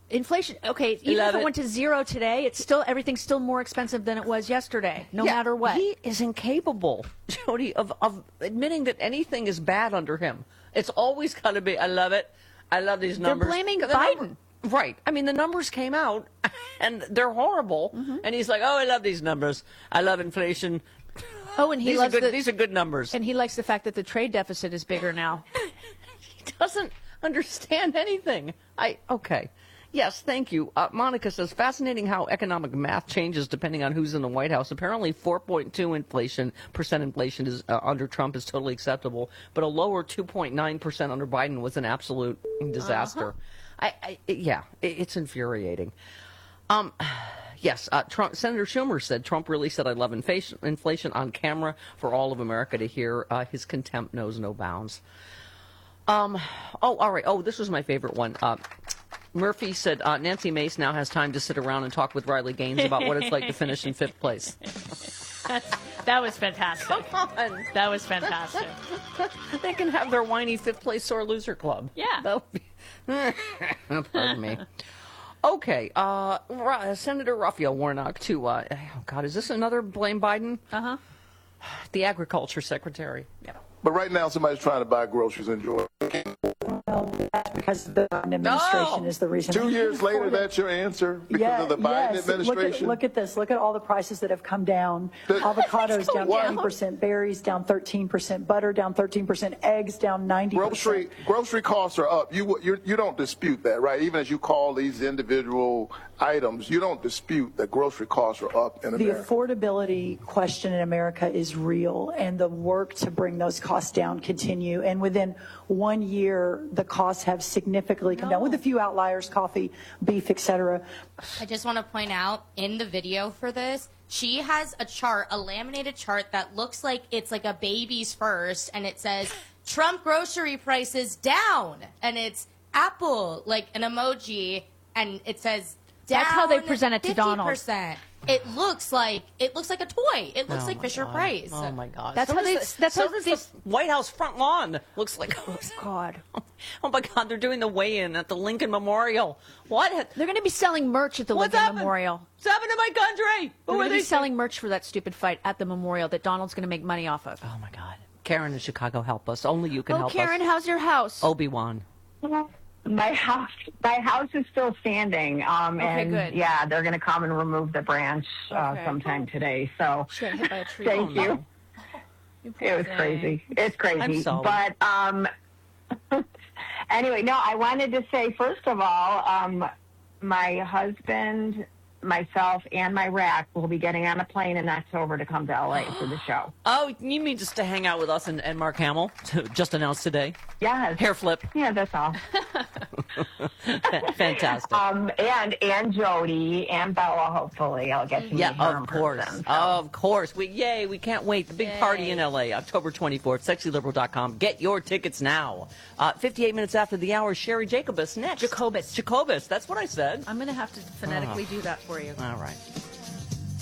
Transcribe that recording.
Inflation, okay, even if it went to zero today, it's still, everything's still more expensive than it was yesterday, no matter what. He is incapable, Jody, of admitting that anything is bad under him. It's always got to be, I love it. I love these numbers. They're blaming Biden. Right. I mean, the numbers came out, and they're horrible. And he's like, oh, I love these numbers. I love inflation. Oh, and these are good numbers. And he likes the fact that the trade deficit is bigger now. He doesn't understand anything. Okay. Yes, thank you. Monica says, fascinating how economic math changes depending on who's in the White House. Apparently 4.2% inflation is under Trump is totally acceptable, but a lower 2.9% under Biden was an absolute disaster. It's infuriating. Yes, Senator Schumer said, Trump really said, I love inflation on camera for all of America to hear. His contempt knows no bounds. All right. Oh, this was my favorite one. Murphy said, Nancy Mace now has time to sit around and talk with Riley Gaines about what it's like to finish in 5th place. That was fantastic. Come on. That was fantastic. They can have their whiny 5th place sore loser club. Yeah. Pardon me. Okay. Senator Raphael Warnock to, oh God, is this another blame Biden? Uh-huh. The agriculture secretary. Yeah. But right now, somebody's trying to buy groceries in Georgia. Well, that's because the Biden administration is the reason. 2 years later, that's your answer? Because of the Biden administration? Look at this. Look at all the prices that have come down. Avocados down 20%, berries down 13%, butter down 13%, eggs down 90%. Grocery costs are up. You don't dispute that, right? Even as you call these individual items, you don't dispute that grocery costs are up in America. The affordability question in America is real, and the work to bring those costs down continue. And within 1 year, the costs have significantly come down, with a few outliers, coffee, beef, etc. I just want to point out, in the video for this, she has a chart, a laminated chart that looks like it's like a baby's first, and it says, Trump grocery prices down, and it's Apple, like an emoji, and it says down. That's how they present it to 50%. Donald. It looks like a toy. It looks like Fisher Price. Oh my God! That's how the White House front lawn looks like. Oh God! Oh my God! They're doing the weigh-in at the Lincoln Memorial. What? They're going to be selling merch at the Lincoln Memorial. What's happened to my country? They're going to be selling merch for that stupid fight at the memorial that Donald's going to make money off of. Oh my God! Karen in Chicago, help us! Only you can help us. Karen, how's your house? Obi-Wan. My house is still standing. Okay, good. Yeah, they're going to come and remove the branch sometime today. So she got hit by a tree. Thank you. It was crazy. It's crazy. I'm sorry. But anyway, no, I wanted to say, first of all, my husband, myself, and my rack will be getting on a plane in October to come to LA for the show. Oh, you mean just to hang out with us and Mark Hamill, just announced today? Yes. Hair flip. Yeah, that's all. Fantastic. And Jody and Bella, hopefully I'll get to meet her in person, so. Of course. We can't wait. The big party in LA, October 24th, sexyliberal.com. Get your tickets now. 58 minutes after the hour, Sherry Jacobus next. Jacobus. Jacobus, that's what I said. I'm going to have to phonetically do that for you. All right.